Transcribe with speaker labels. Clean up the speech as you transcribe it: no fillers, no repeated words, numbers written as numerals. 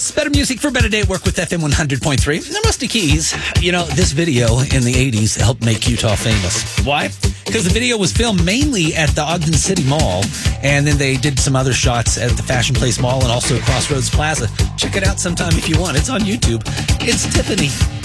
Speaker 1: It's better music for better day at work with FM 100.3. The Rusty Keys. You know, this video in the 80s helped make Utah famous. Why? Because the video was filmed mainly at the Ogden City Mall, and then they did some other shots at the Fashion Place Mall and also Crossroads Plaza. Check it out sometime if you want. It's on YouTube. It's Tiffany.